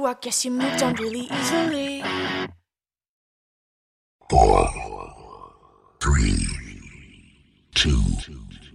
I guess you moved on really easily. 4, 3, 2,